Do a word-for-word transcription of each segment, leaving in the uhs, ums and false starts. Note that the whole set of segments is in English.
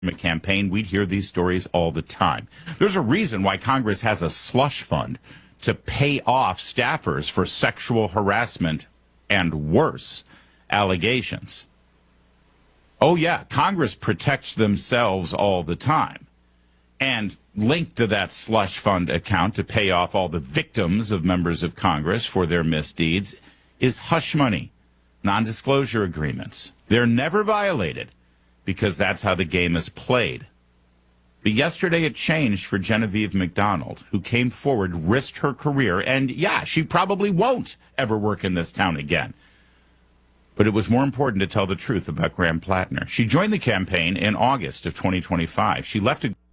campaign, we'd hear these stories all the time. There's a reason why Congress has a slush fund to pay off staffers for sexual harassment and worse allegations. Oh, yeah, Congress protects themselves all the time. And linked to that slush fund account to pay off all the victims of members of Congress for their misdeeds is hush money, non-disclosure agreements. They're never violated because that's how the game is played. But yesterday it changed for Genevieve McDonald, who came forward, risked her career, and yeah, she probably won't ever work in this town again. But it was more important to tell the truth about Graham Plattner. She joined the campaign in August of twenty twenty-five. She left a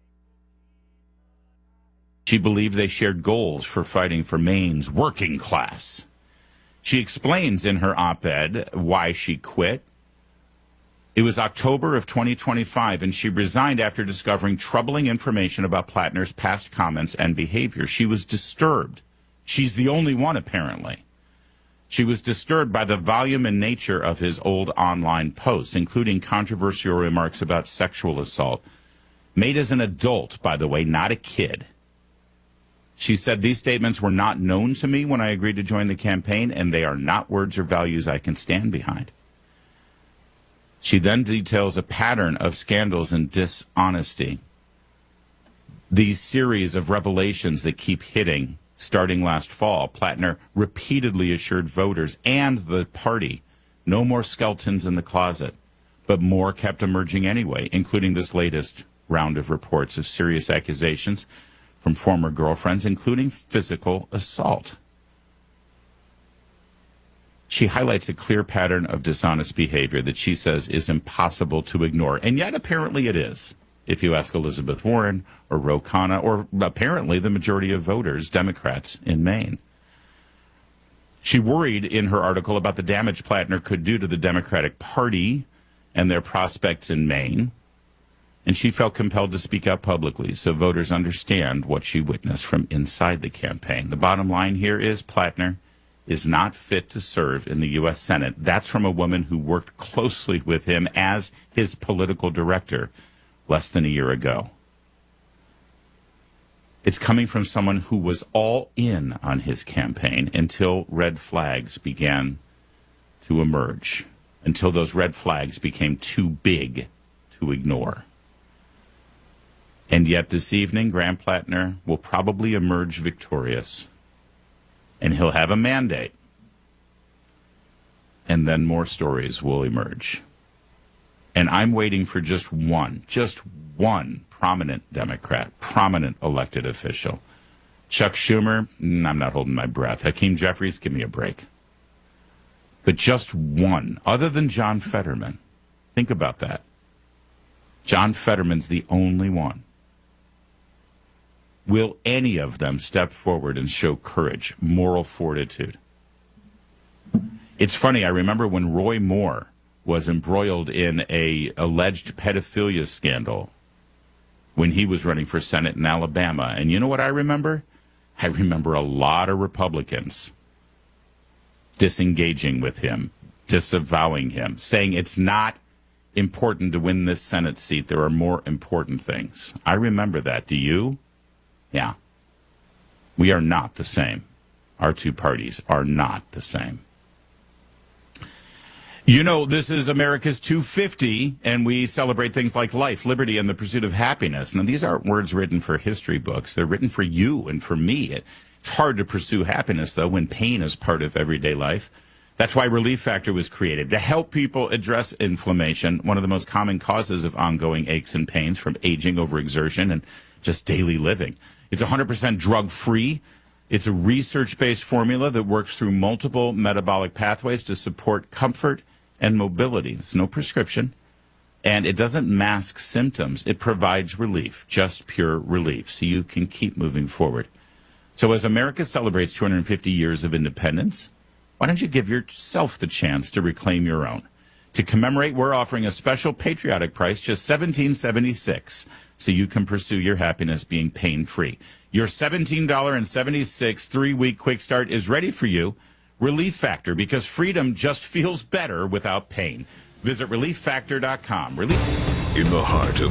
She believed they shared goals for fighting for Maine's working class. She explains in her op-ed why she quit. It was October of twenty twenty-five, and she resigned after discovering troubling information about Plattner's past comments and behavior. She was disturbed. She's the only one, apparently. She was disturbed by the volume and nature of his old online posts, including controversial remarks about sexual assault, made as an adult, by the way, not a kid. She said, these statements were not known to me when I agreed to join the campaign, and they are not words or values I can stand behind. She then details a pattern of scandals and dishonesty. These series of revelations that keep hitting, starting last fall, Plattner repeatedly assured voters and the party no more skeletons in the closet, but more kept emerging anyway, including this latest round of reports of serious accusations from former girlfriends, including physical assault. She highlights a clear pattern of dishonest behavior that she says is impossible to ignore, and yet apparently it is, if you ask Elizabeth Warren or Ro Khanna, or apparently the majority of voters, Democrats in Maine. She worried in her article about the damage Plattner could do to the Democratic Party and their prospects in Maine, and she felt compelled to speak out publicly so voters understand what she witnessed from inside the campaign. The bottom line here is Plattner is not fit to serve in the U S Senate. That's from a woman who worked closely with him as his political director less than a year ago. It's coming from someone who was all in on his campaign until red flags began to emerge, until those red flags became too big to ignore. And yet this evening, Graham Plattner will probably emerge victorious. And he'll have a mandate. And then more stories will emerge. And I'm waiting for just one, just one prominent Democrat, prominent elected official. Chuck Schumer, I'm not holding my breath. Hakeem Jeffries, give me a break. But just one, other than John Fetterman. Think about that. John Fetterman's the only one. Will any of them step forward and show courage, moral fortitude? It's funny, I remember when Roy Moore was embroiled in a alleged pedophilia scandal when he was running for Senate in Alabama. And you know what I remember? I remember a lot of Republicans disengaging with him, disavowing him, saying it's not important to win this Senate seat. There are more important things. I remember that. Do you? Yeah. We are not the same. Our two parties are not the same. You know, this is America's two fifty, and we celebrate things like life, liberty, and the pursuit of happiness. Now, these aren't words written for history books. They're written for you and for me. It's hard to pursue happiness, though, when pain is part of everyday life. That's why Relief Factor was created, to help people address inflammation, one of the most common causes of ongoing aches and pains from aging, overexertion, and just daily living. It's one hundred percent drug-free. It's a research-based formula that works through multiple metabolic pathways to support comfort and mobility. It's no prescription, and it doesn't mask symptoms. It provides relief, just pure relief, so you can keep moving forward. So as America celebrates two hundred fifty years of independence, why don't you give yourself the chance to reclaim your own? To commemorate, we're offering a special patriotic price, just seventeen seventy-six, so you can pursue your happiness being pain-free. Your seventeen seventy-six three-week quick start is ready for you. Relief Factor, because freedom just feels better without pain. Visit relief factor dot com. Relief In the heart of